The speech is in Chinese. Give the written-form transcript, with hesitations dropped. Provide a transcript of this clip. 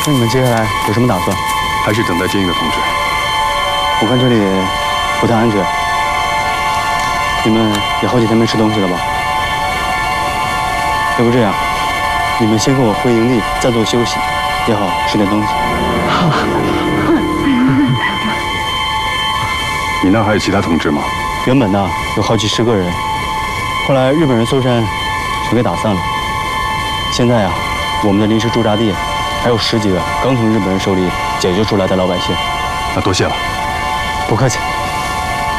那你们接下来有什么打算？ 还是等待接应的通知。 我看这里不太安全，你们也好几天没吃东西了吧？要不这样，你们先跟我回营地，暂作休息，也好吃点东西。 好。 你那还有其他同志吗？ 原本呢有好几十个人，后来日本人搜山，全给打散了。现在啊，我们的临时驻扎地还有10几个刚从日本人手里解救出来的老百姓。 那多谢了。 不客气。